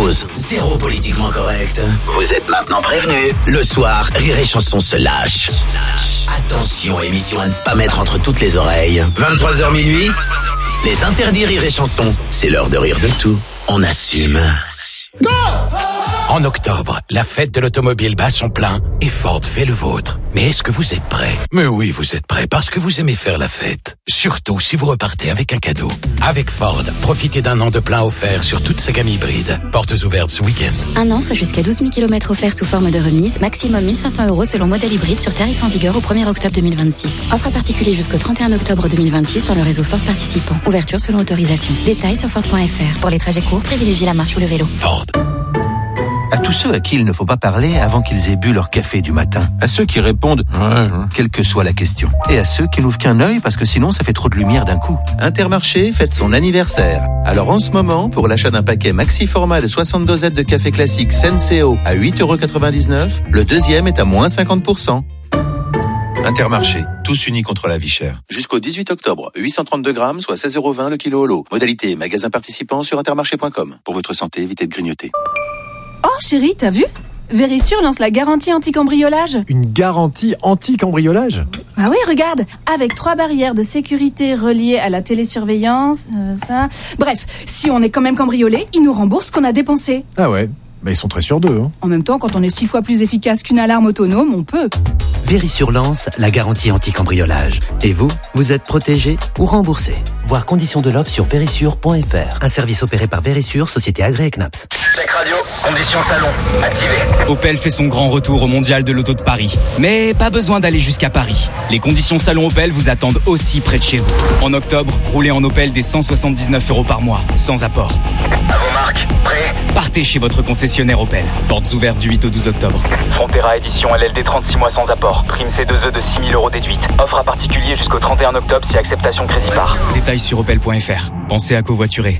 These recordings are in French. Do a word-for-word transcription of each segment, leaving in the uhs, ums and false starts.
pause, zéro politiquement correct. Vous êtes maintenant prévenus. Le soir, Rire et Chanson se lâche. Attention, émission à ne pas mettre entre toutes les oreilles. vingt-trois heures minuit, les interdits Rire et Chanson. C'est l'heure de rire de tout. On assume. Go! En octobre, la fête de l'automobile bat son plein et Ford fait le vôtre. Mais est-ce que vous êtes prêts? Mais oui, vous êtes prêts parce que vous aimez faire la fête. Surtout si vous repartez avec un cadeau. Avec Ford, profitez d'un an de plein offert sur toute sa gamme hybride. Portes ouvertes ce week-end. Un an, soit jusqu'à douze mille kilomètres offerts sous forme de remise. Maximum mille cinq cents euros selon modèle hybride sur tarif en vigueur au premier octobre deux mille vingt-six. Offre à particulier jusqu'au trente et un octobre deux mille vingt-six dans le réseau Ford participant. Ouverture selon autorisation. Détails sur Ford point F R. Pour les trajets courts, privilégiez la marche ou le vélo. Ford. À tous ceux à qui il ne faut pas parler avant qu'ils aient bu leur café du matin. À ceux qui répondent ouais, quelle que soit la question. Et à ceux qui n'ouvrent qu'un œil parce que sinon ça fait trop de lumière d'un coup. Intermarché fête son anniversaire. Alors en ce moment, pour l'achat d'un paquet maxi format de soixante dosettes de café classique Senseo à huit euros quatre-vingt-dix-neuf, le deuxième est à moins cinquante pour cent. Intermarché, tous unis contre la vie chère. Jusqu'au dix-huit octobre, huit cent trente-deux grammes, soit seize euros vingt le kilo au lot. Modalité magasin participant sur intermarché point com. Pour votre santé, évitez de grignoter. Oh chérie, t'as vu ? Verisure lance la garantie anti-cambriolage. Une garantie anti-cambriolage ? Ah oui, regarde, avec trois barrières de sécurité reliées à la télésurveillance, euh, ça... Bref, si on est quand même cambriolé, ils nous remboursent ce qu'on a dépensé. Ah ouais, bah ils sont très sûrs d'eux. Hein. En même temps, quand on est six fois plus efficace qu'une alarme autonome, on peut. Verisure lance la garantie anti-cambriolage. Et vous, vous êtes protégé ou remboursé. Voir conditions de l'offre sur verisure point F R. Un service opéré par Verisure, société agréée C N A P S. Check radio, conditions salon, activé. Opel fait son grand retour au Mondial de l'Auto de Paris. Mais pas besoin d'aller jusqu'à Paris. Les conditions salon Opel vous attendent aussi près de chez vous. En octobre, roulez en Opel des cent soixante-dix-neuf euros par mois, sans apport. À vos marques, prêt ? Partez chez votre concessionnaire Opel. Portes ouvertes du huit au douze octobre. Frontera édition L L D trente-six mois sans apport. Prime C deux E de six mille euros déduite. Offre à particulier jusqu'au trente et un octobre si acceptation crédit par. Détails sur opel point F R. Pensez à covoiturer.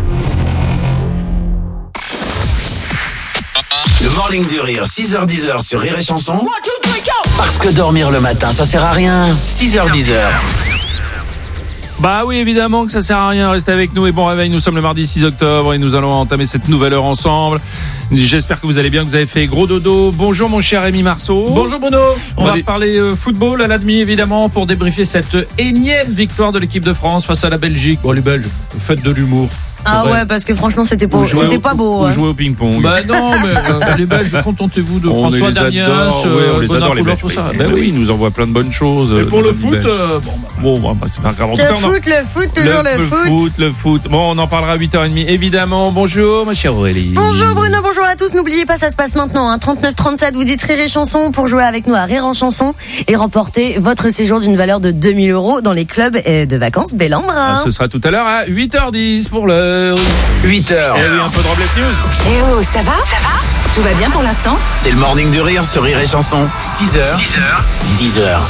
Le Morning du Rire, six heures dix sur Rire et Chanson. Parce que dormir le matin, ça sert à rien. six heures dix. Bah oui, évidemment que ça sert à rien. Restez avec nous et bon réveil. Nous sommes le mardi six octobre et nous allons entamer cette nouvelle heure ensemble. J'espère que vous allez bien, que vous avez fait gros dodo. Bonjour mon cher Rémi Marceau. Bonjour Bruno. On, On va, va dé... parler euh, football à la demi évidemment pour débriefer cette énième victoire de l'équipe de France face à la Belgique. Bon les Belges, faites de l'humour. Ah ouais, parce que franchement, c'était pas, c'était au, pas beau. Vous hein. jouez au ping-pong. Bah non, mais euh, les Belges, contentez-vous de on François Damiens, euh, on les adore, les Belges. tout ça. Ben oui, ils nous envoient plein de bonnes choses. Et pour le foot, euh, bon, bon bah, c'est pas grave. En le tout cas, foot, on... le foot, toujours le, le foot. Le foot, le foot. Bon, on en parlera à huit heures trente, évidemment. Bonjour, ma chère Aurélie. Bonjour Bruno, bonjour à tous. N'oubliez pas, ça se passe maintenant. Hein. trente-neuf trente-sept, vous dites Rire et Chanson pour jouer avec nous à Rire en Chanson et remporter votre séjour d'une valeur de deux mille euros dans les clubs de vacances Bel-en-Brun. Ah, ce sera tout à l'heure à huit heures dix pour l'heure. huit heures. Et oui, un peu de Robles News. Eh oh, ça va? Ça va? Tout va bien pour l'instant? C'est le Morning du Rire sur Rire et Chanson. six heures. six heures. dix heures.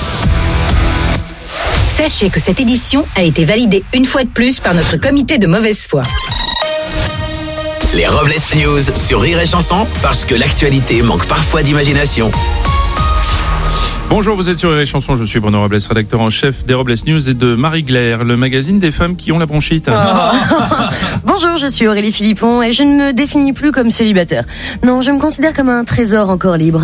Sachez que cette édition a été validée une fois de plus par notre comité de mauvaise foi. Les Robles News sur Rire et Chanson, parce que l'actualité manque parfois d'imagination. Bonjour, vous êtes sur Rire et Chanson, je suis Bruno Robles, rédacteur en chef des Robles News et de Marie Glaire, le magazine des femmes qui ont la bronchite. Oh. Bonjour, je suis Aurélie Philippon et je ne me définis plus comme célibataire. Non, je me considère comme un trésor encore libre.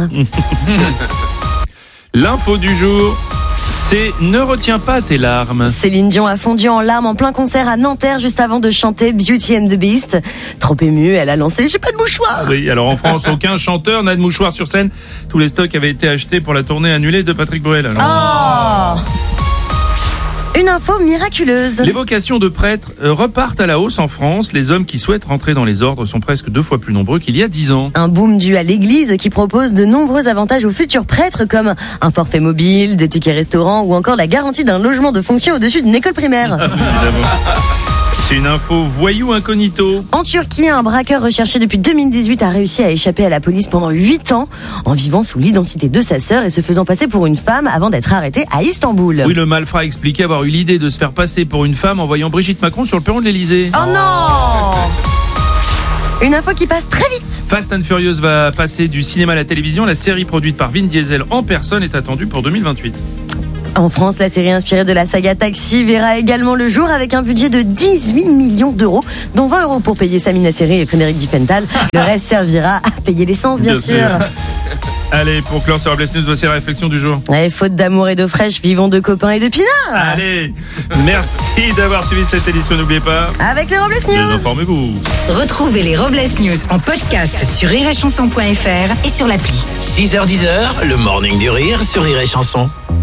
L'info du jour, c'est ne retiens pas tes larmes. Céline Dion a fondu en larmes en plein concert à Nanterre juste avant de chanter Beauty and the Beast. Trop émue, elle a lancé « J'ai pas de mouchoir ». Oui, alors en France, aucun chanteur n'a de mouchoir sur scène. Tous les stocks avaient été achetés pour la tournée annulée de Patrick Bruel. Alors... Oh. Une info miraculeuse. Les vocations de prêtres repartent à la hausse en France. Les hommes qui souhaitent rentrer dans les ordres sont presque deux fois plus nombreux qu'il y a dix ans. Un boom dû à l'église qui propose de nombreux avantages aux futurs prêtres comme un forfait mobile, des tickets restaurants ou encore la garantie d'un logement de fonction au-dessus d'une école primaire. C'est une info voyou incognito. En Turquie, un braqueur recherché depuis deux mille dix-huit a réussi à échapper à la police pendant huit ans en vivant sous l'identité de sa sœur et se faisant passer pour une femme avant d'être arrêté à Istanbul. Oui, le malfrat a expliqué avoir eu l'idée de se faire passer pour une femme en voyant Brigitte Macron sur le perron de l'Elysée. Oh non! Une info qui passe très vite. Fast and Furious va passer du cinéma à la télévision. La série produite par Vin Diesel en personne est attendue pour deux mille vingt-huit. En France, la série inspirée de la saga Taxi verra également le jour avec un budget de dix-huit millions d'euros, dont vingt euros pour payer Samina Seri et Frédéric Diffenthal. Le reste servira à payer l'essence, bien, bien sûr. sûr. Allez, pour clore sur Robles News, voici la réflexion du jour. Ouais, faute d'amour et d'eau fraîche, vivons de copains et de pinards. Allez, merci d'avoir suivi cette édition, n'oubliez pas. Avec les Robles News. Désinformez-vous. Retrouvez les Robles News en podcast sur rire et chanson point f r et sur l'appli. six heures dix, le morning du rire sur Rire et Chanson.